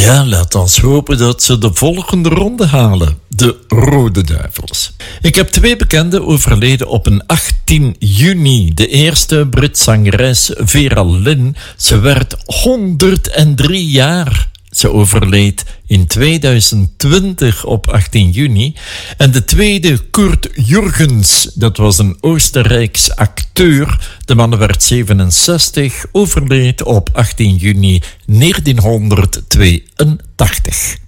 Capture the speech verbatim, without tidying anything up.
Ja, laat ons hopen dat ze de volgende ronde halen. De Rode Duivels. Ik heb twee bekenden overleden op een achttien juni. De eerste Brit-zangeres Vera Lynn. Ze werd honderddrie jaar. Ze overleed in tweeduizend twintig op achttien juni. En de tweede, Kurt Jurgens. Dat was een Oostenrijks acteur. De man werd zevenenzestig, overleed op achttien juni negentienhonderdtweeëntachtig.